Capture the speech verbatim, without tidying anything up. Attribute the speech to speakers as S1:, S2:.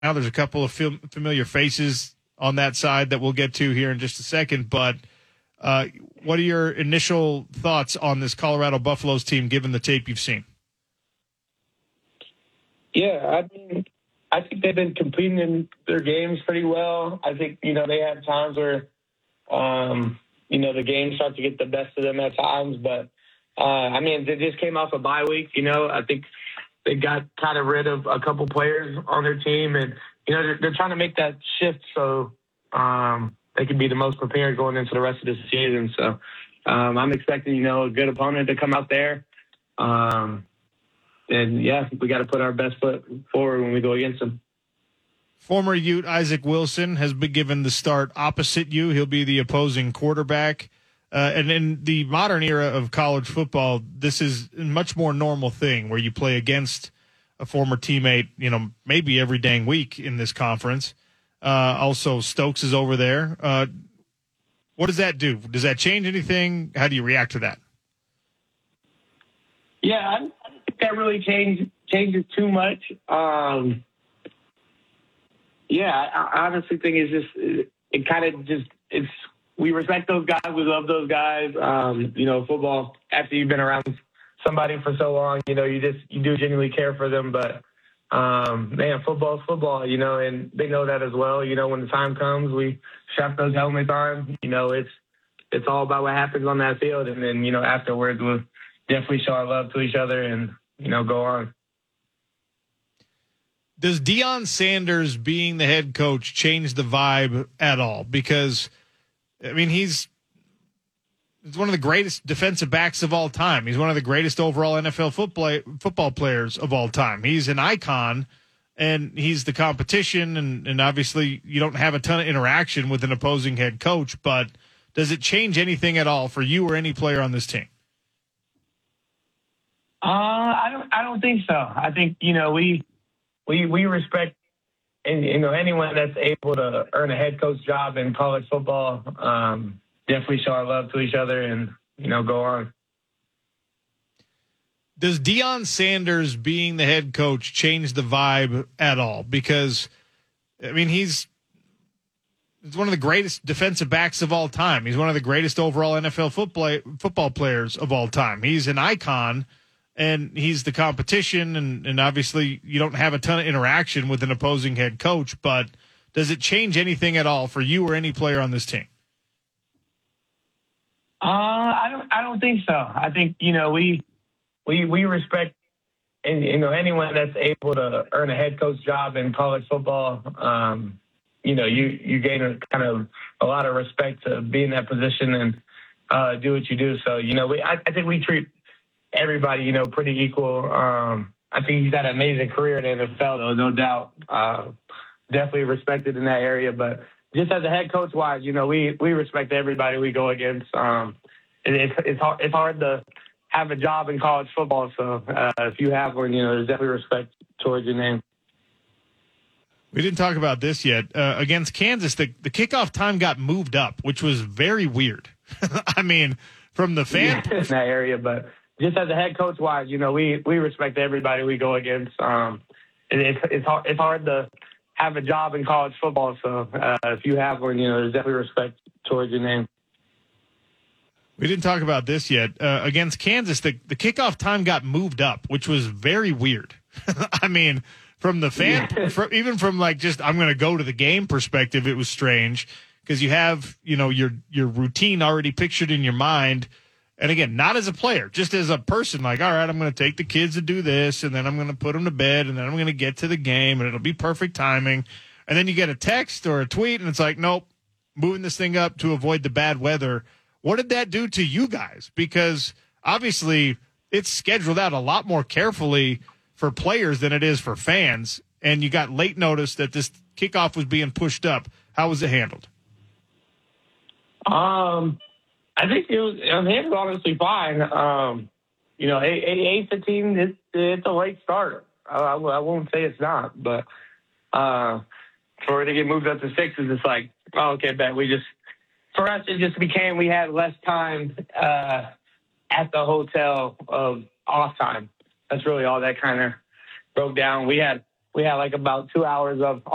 S1: Now there's a couple of fam- familiar faces on that side that we'll get to here in just a second. But uh, what are your initial thoughts on this Colorado Buffaloes team, given the tape you've seen?
S2: Yeah, I mean, I think they've been completing in their games pretty well. I think, you know, they have times where, um, you know, the games start to get the best of them at times. But, uh, I mean, they just came off a bye week. You know, I think they got kind of rid of a couple players on their team. And, you know, they're, they're trying to make that shift so um, they can be the most prepared going into the rest of the season. So um, I'm expecting, you know, a good opponent to come out there. Um And, yeah, we got to put our best foot forward when we go against them.
S1: Former Ute Isaac Wilson has been given the start opposite you. He'll be the opposing quarterback. Uh, and in the modern era of college football, this is a much more normal thing where you play against a former teammate, you know, maybe every dang week in this conference. Uh, also, Stokes is over there. Uh, what does that do? Does that change anything? How do you react to that?
S2: Yeah, I don't think that really change, changes too much. Um, yeah, I, I honestly think it's just, it, it kind of just, it's, we respect those guys. We love those guys. Um, you know, football, after you've been around somebody for so long, you know, you just, you do genuinely care for them. But, um, man, football's football, you know, and they know that as well. You know, when the time comes, we strap those helmets on. You know, it's, it's all about what happens on that field. And then, you know, afterwards, we'll definitely show our love to each other and, you know, go on.
S1: Does Deion Sanders being the head coach change the vibe at all? Because, I mean, he's, he's one of the greatest defensive backs of all time. He's one of the greatest overall N F L football, football players of all time. He's an icon, and he's the competition, and, and obviously you don't have a ton of interaction with an opposing head coach, but does it change anything at all for you or any player on this team?
S2: Uh, I don't. I don't think so. I think you know we we we respect and you know anyone that's able to earn a head coach job in college football. Um, definitely show our love to each other and you know go on.
S1: Does Deion Sanders being the head coach change the vibe at all? Because I mean he's he's one of the greatest defensive backs of all time. He's one of the greatest overall N F L football football players of all time. He's an icon. And he's the competition, and, and obviously you don't have a ton of interaction with an opposing head coach, but does it change anything at all for you or any player on this team?
S2: Uh, I don't. I don't think so. I think you know we we we respect and you know anyone that's able to earn a head coach job in college football. Um, you know you you gain a kind of a lot of respect to be in that position and uh, do what you do. So you know we I, I think we treat everybody, you know, pretty equal. Um, I think he's had an amazing career in the N F L, though, no doubt. Uh, definitely respected in that area. But just as a head coach wise, you know, we, we respect everybody we go against. Um, it, it's it's hard, it's hard to have a job in college football. So uh, if you have one, you know, there's definitely respect towards your name.
S1: We didn't talk about this yet. Uh, against Kansas, the, the kickoff time got moved up, which was very weird. I mean, from the fan
S2: yeah, in that area, but just as a head coach wise, you know, we, we respect everybody we go against. Um, it, it's it's hard it's hard to have a job in college football. So uh, if you have one, you know, there's definitely respect towards your name.
S1: We didn't talk about this yet. Uh, against Kansas, the, the kickoff time got moved up, which was very weird. I mean, from the fan, yeah. from, even from like just I'm going to go to the game perspective, it was strange because you have you know your your routine already pictured in your mind. And again, not as a player, just as a person, like, all right, I'm going to take the kids to do this, and then I'm going to put them to bed, and then I'm going to get to the game, and it'll be perfect timing. And then you get a text or a tweet, and it's like, nope, moving this thing up to avoid the bad weather. What did that do to you guys? Because obviously it's scheduled out a lot more carefully for players than it is for fans, and you got late notice that this kickoff was being pushed up. How was it handled?
S2: Um. I think it was, I mean, it was honestly fine. Um, you know, eight, eight fifteen, it's, it's a late start. I, I, I won't say it's not, but uh, for it to get moved up to sixes, it's like, oh, okay, bet we just, for us, it just became, we had less time uh, at the hotel of off time. That's really all that kind of broke down. We had, we had like about two hours of